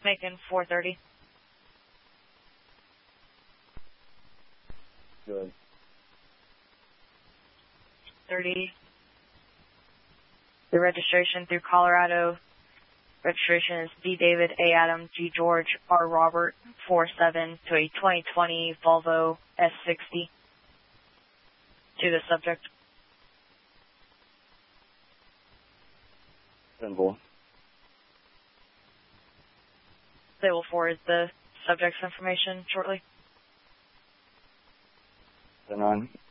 Making 430. Good. 30. The registration through Colorado. Registration is D. David, A. Adam, G. George, R. Robert, 47 to a 2020 Volvo S60 to the subject. Simple. They will forward the subject's information shortly. 10-9.